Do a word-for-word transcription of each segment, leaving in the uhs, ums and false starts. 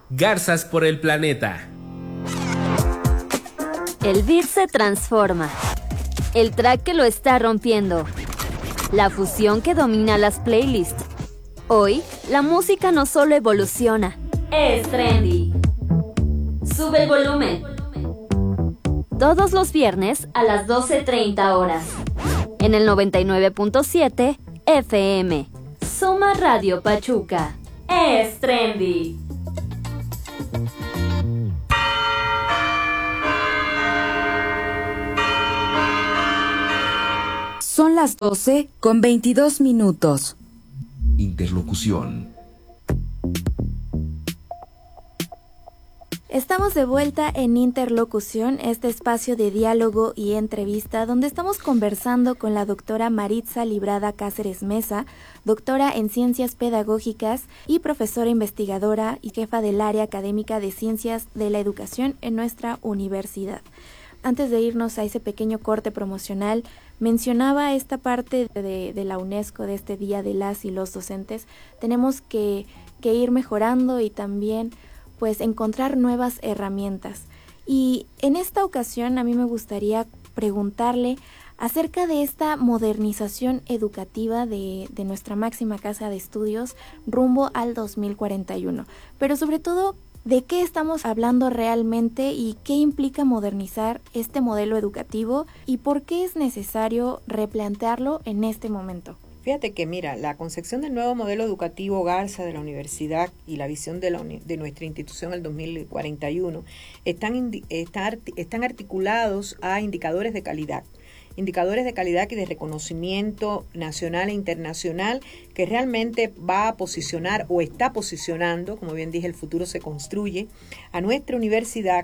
Garzas por el planeta. El beat se transforma. El track que lo está rompiendo. La fusión que domina las playlists. Hoy, la música no solo evoluciona, es trendy. Sube el volumen. Todos los viernes a las doce treinta horas. En el noventa y nueve punto siete F M. Soma Radio Pachuca. Es trendy. Son las doce con veintidós minutos. Interlocución. Estamos de vuelta en Interlocución, este espacio de diálogo y entrevista donde estamos conversando con la doctora Maritza Librada Cáceres Mesa, doctora en Ciencias Pedagógicas y profesora investigadora y jefa del área académica de Ciencias de la Educación en nuestra universidad. Antes de irnos a ese pequeño corte promocional, mencionaba esta parte de, de la UNESCO, de este Día de las y los Docentes. Tenemos que, que ir mejorando y también pues encontrar nuevas herramientas. Y en esta ocasión a mí me gustaría preguntarle acerca de esta modernización educativa de, de nuestra máxima casa de estudios rumbo al dos mil cuarenta y uno. Pero sobre todo, ¿de qué estamos hablando realmente y qué implica modernizar este modelo educativo y por qué es necesario replantearlo en este momento? Fíjate que, mira, la concepción del nuevo modelo educativo Garza de la universidad y la visión de, la uni- de nuestra institución al dos mil cuarenta y uno están, indi- están, están articulados a indicadores de calidad. Indicadores de calidad y de reconocimiento nacional e internacional que realmente va a posicionar o está posicionando, como bien dije, el futuro se construye, a nuestra universidad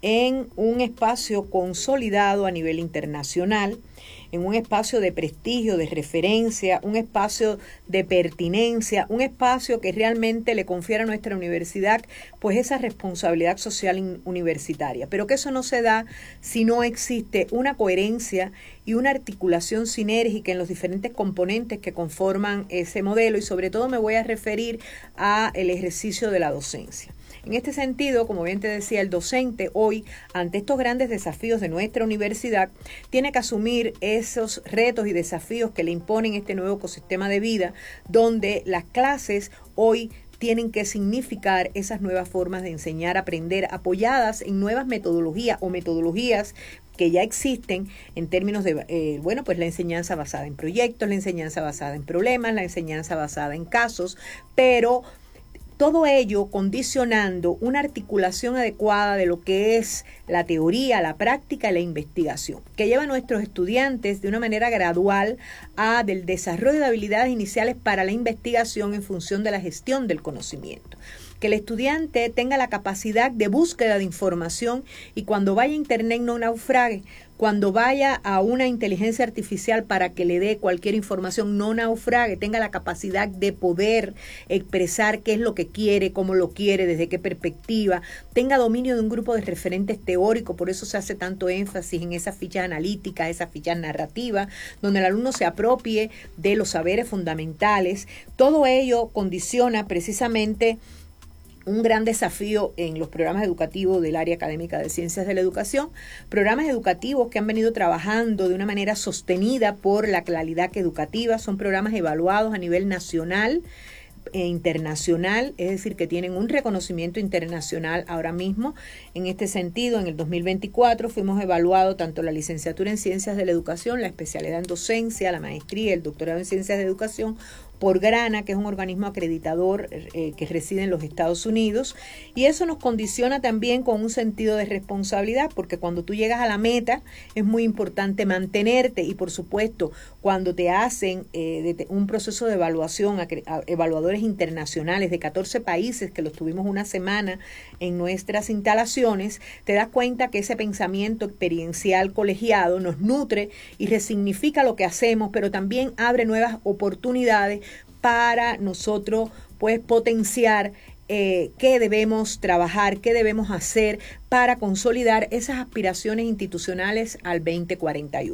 en un espacio consolidado a nivel internacional, en un espacio de prestigio, de referencia, un espacio de pertinencia, un espacio que realmente le confiere a nuestra universidad pues esa responsabilidad social universitaria. Pero que eso no se da si no existe una coherencia y una articulación sinérgica en los diferentes componentes que conforman ese modelo, y sobre todo me voy a referir a el ejercicio de la docencia. En este sentido, como bien te decía, el docente hoy, ante estos grandes desafíos de nuestra universidad, tiene que asumir esos retos y desafíos que le imponen este nuevo ecosistema de vida, donde las clases hoy tienen que significar esas nuevas formas de enseñar, aprender, apoyadas en nuevas metodologías o metodologías que ya existen en términos de, eh, bueno, pues la enseñanza basada en proyectos, la enseñanza basada en problemas, la enseñanza basada en casos, pero todo ello condicionando una articulación adecuada de lo que es la teoría, la práctica y la investigación, que lleva a nuestros estudiantes de una manera gradual a del desarrollo de habilidades iniciales para la investigación en función de la gestión del conocimiento. Que el estudiante tenga la capacidad de búsqueda de información y cuando vaya a internet no naufrague, cuando vaya a una inteligencia artificial para que le dé cualquier información no naufrague, tenga la capacidad de poder expresar qué es lo que quiere, cómo lo quiere, desde qué perspectiva, tenga dominio de un grupo de referentes teóricos, por eso se hace tanto énfasis en esas fichas analíticas, esas fichas narrativas, donde el alumno se apropie de los saberes fundamentales. Todo ello condiciona precisamente un gran desafío en los programas educativos del área académica de Ciencias de la Educación, programas educativos que han venido trabajando de una manera sostenida por la calidad educativa, son programas evaluados a nivel nacional e internacional, es decir, que tienen un reconocimiento internacional ahora mismo. En este sentido, en el dos mil veinticuatro fuimos evaluados tanto la licenciatura en Ciencias de la Educación, la especialidad en Docencia, la maestría, el doctorado en Ciencias de Educación, por Grana, que es un organismo acreditador eh, que reside en los Estados Unidos, y eso nos condiciona también con un sentido de responsabilidad, porque cuando tú llegas a la meta es muy importante mantenerte, y por supuesto cuando te hacen eh, de, un proceso de evaluación a, a evaluadores internacionales de catorce países, que los tuvimos una semana en nuestras instalaciones, te das cuenta que ese pensamiento experiencial colegiado nos nutre y resignifica lo que hacemos, pero también abre nuevas oportunidades para nosotros pues potenciar eh, qué debemos trabajar, qué debemos hacer para consolidar esas aspiraciones institucionales al veinte cuarenta y uno.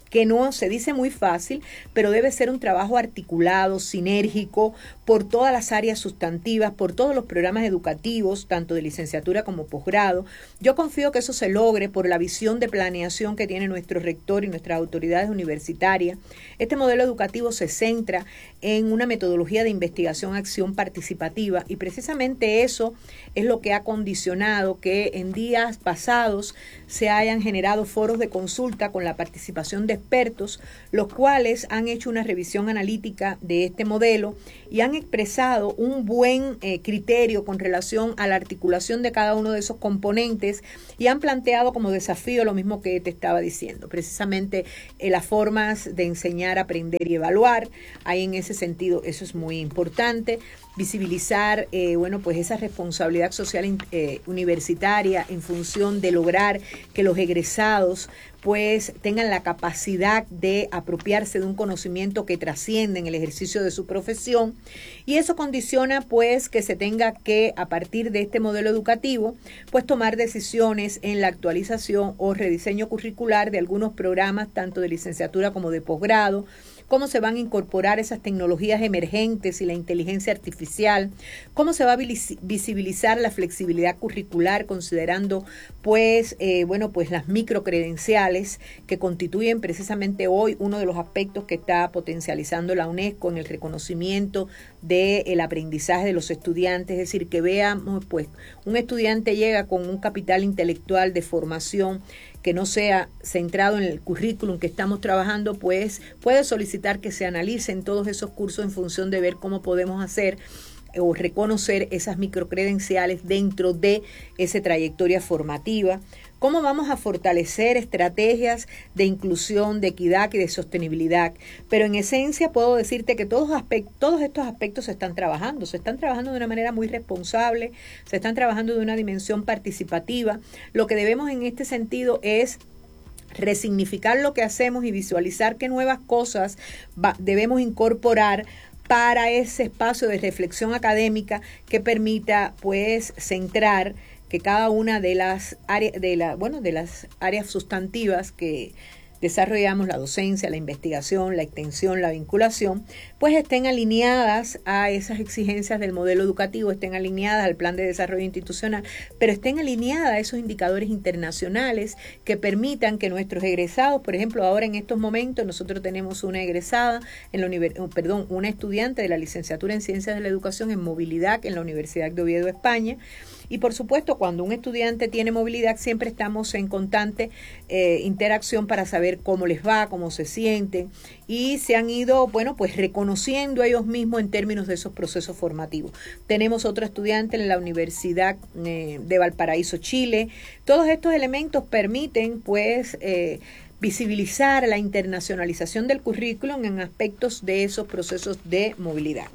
que no se dice muy fácil, pero debe ser un trabajo articulado, sinérgico, por todas las áreas sustantivas, por todos los programas educativos, tanto de licenciatura como posgrado. Yo confío que eso se logre por la visión de planeación que tiene nuestro rector y nuestras autoridades universitarias. Este modelo educativo se centra en una metodología de investigación-acción participativa y precisamente eso es lo que ha condicionado que en días pasados se hayan generado foros de consulta con la participación de expertos, los cuales han hecho una revisión analítica de este modelo y han expresado un buen eh, criterio con relación a la articulación de cada uno de esos componentes y han planteado como desafío lo mismo que te estaba diciendo, precisamente eh, las formas de enseñar, aprender y evaluar. Ahí en ese sentido eso es muy importante. Visibilizar, eh, bueno, pues esa responsabilidad social eh, universitaria en función de lograr que los egresados pues tengan la capacidad de apropiarse de un conocimiento que trasciende en el ejercicio de su profesión, y eso condiciona pues que se tenga que, a partir de este modelo educativo, pues tomar decisiones en la actualización o rediseño curricular de algunos programas, tanto de licenciatura como de posgrado, cómo se van a incorporar esas tecnologías emergentes y la inteligencia artificial, cómo se va a visibilizar la flexibilidad curricular considerando pues, eh, bueno, pues las microcredenciales que constituyen precisamente hoy uno de los aspectos que está potencializando la UNESCO en el reconocimiento del aprendizaje de los estudiantes, es decir, que veamos pues un estudiante llega con un capital intelectual de formación que no sea centrado en el currículum que estamos trabajando, pues puede solicitar que se analicen todos esos cursos en función de ver cómo podemos hacer o reconocer esas microcredenciales dentro de esa trayectoria formativa. ¿Cómo vamos a fortalecer estrategias de inclusión, de equidad y de sostenibilidad? Pero en esencia puedo decirte que todos, aspectos, todos estos aspectos se están trabajando, se están trabajando de una manera muy responsable, se están trabajando de una dimensión participativa. Lo que debemos en este sentido es resignificar lo que hacemos y visualizar qué nuevas cosas va, debemos incorporar para ese espacio de reflexión académica que permita pues centrar que cada una de las áreas de la bueno de las áreas sustantivas que desarrollamos, la docencia, la investigación, la extensión, la vinculación, pues estén alineadas a esas exigencias del modelo educativo, estén alineadas al plan de desarrollo institucional, pero estén alineadas a esos indicadores internacionales que permitan que nuestros egresados, por ejemplo, ahora en estos momentos nosotros tenemos una egresada, en la univers- perdón, una estudiante de la licenciatura en Ciencias de la Educación en Movilidad en la Universidad de Oviedo, España. Y por supuesto, cuando un estudiante tiene movilidad, siempre estamos en constante eh, interacción para saber cómo les va, cómo se sienten, y se han ido, bueno, pues reconociendo ellos mismos en términos de esos procesos formativos. Tenemos otro estudiante en la Universidad eh, de Valparaíso, Chile. Todos estos elementos permiten, pues, eh, visibilizar la internacionalización del currículum en aspectos de esos procesos de movilidad.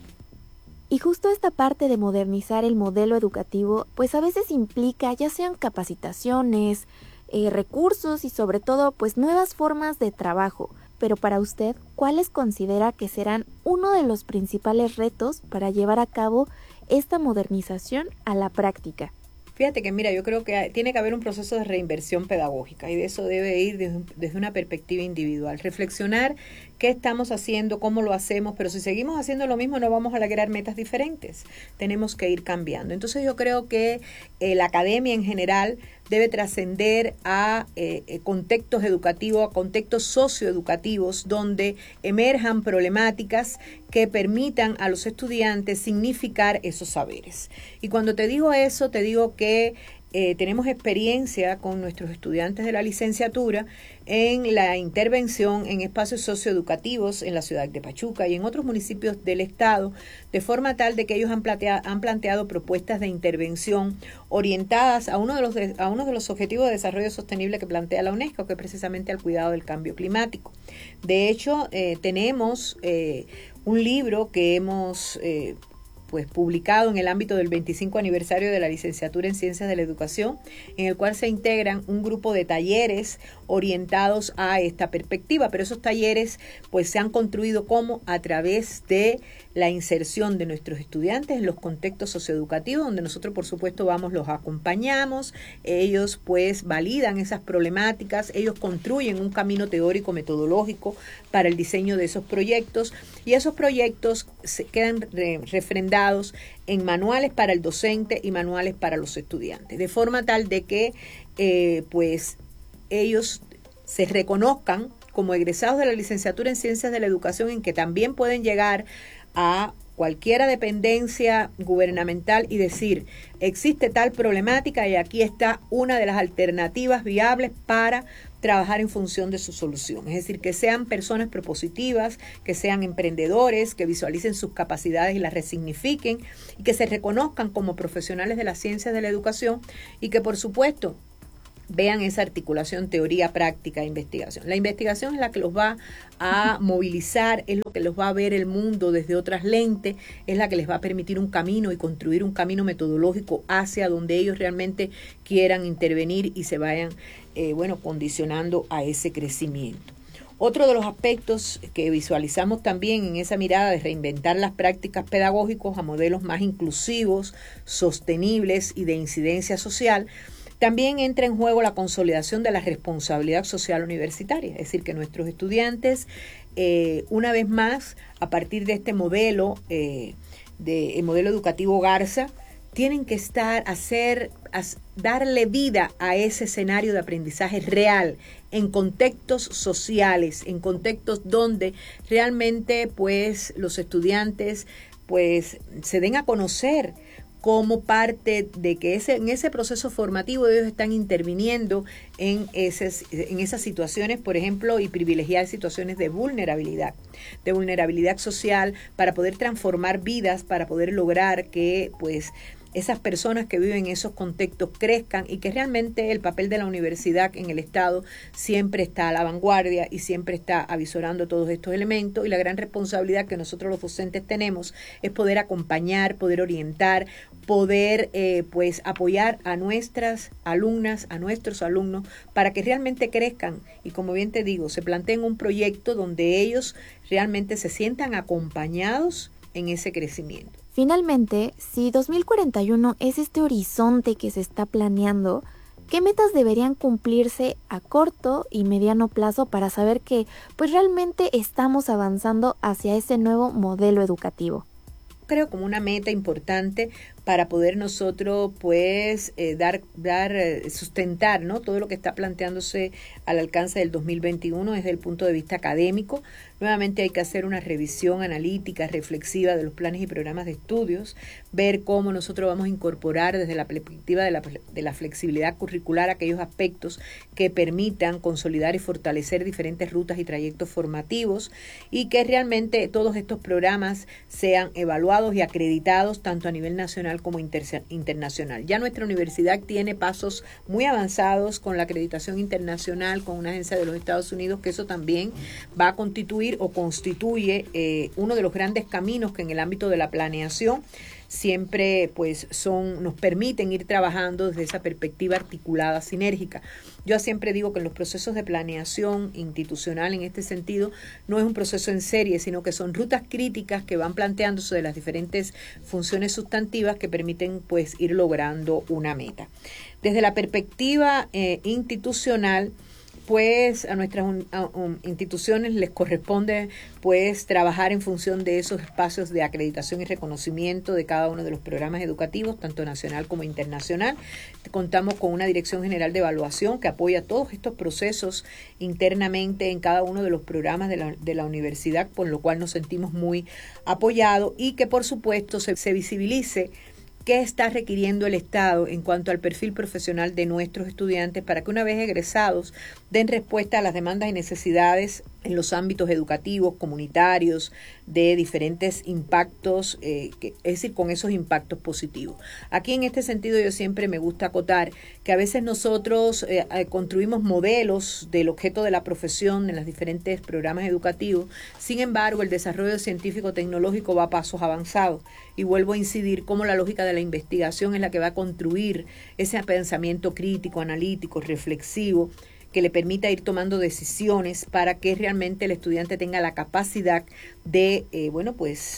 Y justo esta parte de modernizar el modelo educativo, pues a veces implica ya sean capacitaciones, eh, recursos y sobre todo pues nuevas formas de trabajo. Pero para usted, ¿cuáles considera que serán uno de los principales retos para llevar a cabo esta modernización a la práctica? Fíjate que mira, yo creo que tiene que haber un proceso de reinversión pedagógica y de eso debe ir desde, desde una perspectiva individual. Reflexionar qué estamos haciendo, cómo lo hacemos, pero si seguimos haciendo lo mismo no vamos a lograr metas diferentes. Tenemos que ir cambiando. Entonces yo creo que eh, la academia en general debe trascender a eh, contextos educativos, a contextos socioeducativos donde emerjan problemáticas que permitan a los estudiantes significar esos saberes. Y cuando te digo eso, te digo que eh, tenemos experiencia con nuestros estudiantes de la licenciatura en la intervención en espacios socioeducativos en la ciudad de Pachuca y en otros municipios del estado, de forma tal de que ellos han planteado, han planteado propuestas de intervención orientadas a uno de los de, a uno de los objetivos de desarrollo sostenible que plantea la UNESCO, que es precisamente al cuidado del cambio climático. De hecho, eh, tenemos eh, un libro que hemos eh, pues publicado en el ámbito del veinticinco aniversario de la licenciatura en Ciencias de la Educación, en el cual se integran un grupo de talleres orientados a esta perspectiva, pero esos talleres pues se han construido como a través de la inserción de nuestros estudiantes en los contextos socioeducativos, donde nosotros por supuesto vamos, los acompañamos, ellos pues validan esas problemáticas, ellos construyen un camino teórico metodológico para el diseño de esos proyectos, y esos proyectos se quedan re, refrendados en manuales para el docente y manuales para los estudiantes, de forma tal de que eh, pues ellos se reconozcan como egresados de la licenciatura en Ciencias de la Educación, en que también pueden llegar a cualquiera dependencia gubernamental y decir, existe tal problemática y aquí está una de las alternativas viables para trabajar en función de su solución. Es decir, que sean personas propositivas, que sean emprendedores, que visualicen sus capacidades y las resignifiquen, y que se reconozcan como profesionales de las ciencias de la educación, y que por supuesto vean esa articulación teoría, práctica e investigación. La investigación es la que los va a movilizar, es lo que los va a ver el mundo desde otras lentes, es la que les va a permitir un camino y construir un camino metodológico hacia donde ellos realmente quieran intervenir y se vayan, eh, bueno, condicionando a ese crecimiento. Otro de los aspectos que visualizamos también en esa mirada de reinventar las prácticas pedagógicas a modelos más inclusivos, sostenibles y de incidencia social, también entra en juego la consolidación de la responsabilidad social universitaria, es decir, que nuestros estudiantes, eh, una vez más, a partir de este modelo, eh, de, el modelo educativo Garza, tienen que estar, hacer, as, darle vida a ese escenario de aprendizaje real, en contextos sociales, en contextos donde realmente pues los estudiantes pues se den a conocer como parte de que ese, en ese proceso formativo ellos están interviniendo en, esas, en esas situaciones, por ejemplo, y privilegiar situaciones de vulnerabilidad, de vulnerabilidad social para poder transformar vidas, para poder lograr que pues esas personas que viven en esos contextos crezcan y que realmente el papel de la universidad en el Estado siempre está a la vanguardia y siempre está avisorando todos estos elementos, y la gran responsabilidad que nosotros los docentes tenemos es poder acompañar, poder orientar, poder eh, pues apoyar a nuestras alumnas, a nuestros alumnos para que realmente crezcan y, como bien te digo, se planteen un proyecto donde ellos realmente se sientan acompañados en ese crecimiento. Finalmente, si dos mil cuarenta y uno es este horizonte que se está planeando, ¿qué metas deberían cumplirse a corto y mediano plazo para saber que pues realmente estamos avanzando hacia ese nuevo modelo educativo? Creo como una meta importante para poder nosotros pues eh, dar, dar eh, sustentar, ¿no?, todo lo que está planteándose al alcance del dos mil veintiuno desde el punto de vista académico. Nuevamente hay que hacer una revisión analítica, reflexiva de los planes y programas de estudios, ver cómo nosotros vamos a incorporar desde la perspectiva de la, de la flexibilidad curricular aquellos aspectos que permitan consolidar y fortalecer diferentes rutas y trayectos formativos, y que realmente todos estos programas sean evaluados y acreditados tanto a nivel nacional como inter- internacional. Ya nuestra universidad tiene pasos muy avanzados con la acreditación internacional con una agencia de los Estados Unidos, que eso también va a constituir o constituye eh, uno de los grandes caminos que en el ámbito de la planeación siempre pues son, nos permiten ir trabajando desde esa perspectiva articulada, sinérgica. Yo siempre digo que en los procesos de planeación institucional en este sentido no es un proceso en serie, sino que son rutas críticas que van planteándose de las diferentes funciones sustantivas que permiten pues ir logrando una meta. Desde la perspectiva eh, institucional, pues a nuestras un, a, um, instituciones les corresponde pues trabajar en función de esos espacios de acreditación y reconocimiento de cada uno de los programas educativos, tanto nacional como internacional. Contamos con una Dirección General de Evaluación que apoya todos estos procesos internamente en cada uno de los programas de la, de la universidad, por lo cual nos sentimos muy apoyados, y que por supuesto se, se visibilice qué está requiriendo el Estado en cuanto al perfil profesional de nuestros estudiantes para que una vez egresados den respuesta a las demandas y necesidades en los ámbitos educativos, comunitarios, de diferentes impactos, eh, que, es decir, con esos impactos positivos. Aquí en este sentido yo siempre me gusta acotar que a veces nosotros eh, construimos modelos del objeto de la profesión en los diferentes programas educativos, sin embargo el desarrollo científico-tecnológico va a pasos avanzados, y vuelvo a incidir cómo la lógica de la investigación es la que va a construir ese pensamiento crítico, analítico, reflexivo, que le permita ir tomando decisiones para que realmente el estudiante tenga la capacidad de, eh, bueno, pues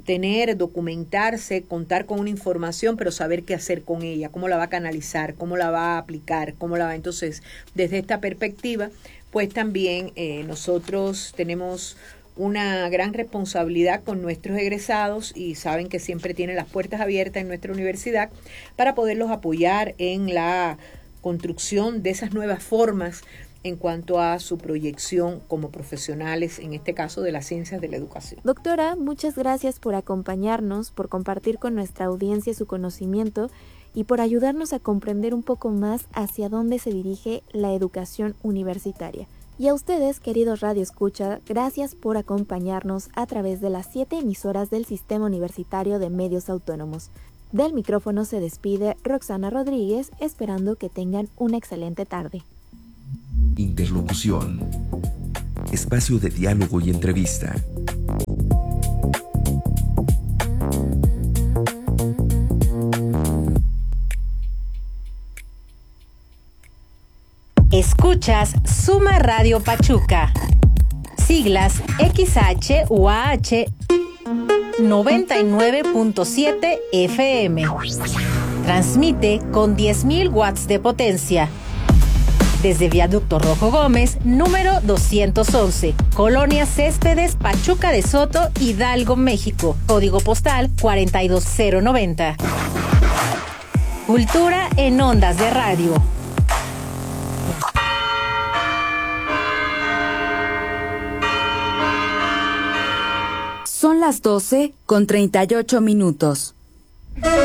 tener, documentarse, contar con una información, pero saber qué hacer con ella, cómo la va a canalizar, cómo la va a aplicar, cómo la va. Entonces, desde esta perspectiva, pues también eh, nosotros tenemos una gran responsabilidad con nuestros egresados y saben que siempre tienen las puertas abiertas en nuestra universidad para poderlos apoyar en la construcción de esas nuevas formas en cuanto a su proyección como profesionales, en este caso de las ciencias de la educación. Doctora, muchas gracias por acompañarnos, por compartir con nuestra audiencia su conocimiento y por ayudarnos a comprender un poco más hacia dónde se dirige la educación universitaria. Y a ustedes, queridos Radio Escucha, gracias por acompañarnos a través de las siete emisoras del Sistema Universitario de Medios Autónomos. Del micrófono se despide Roxana Rodríguez, esperando que tengan una excelente tarde. Interlocución. Espacio de diálogo y entrevista. Escuchas Suma Radio Pachuca. Siglas X H U A H noventa y nueve punto siete F M. Transmite con diez mil watts de potencia. Desde Viaducto Rojo Gómez, número doscientos once, Colonia Céspedes, Pachuca de Soto, Hidalgo, México. Código postal cuarenta y dos mil noventa. Cultura en ondas de radio. Son las doce con treinta y ocho minutos.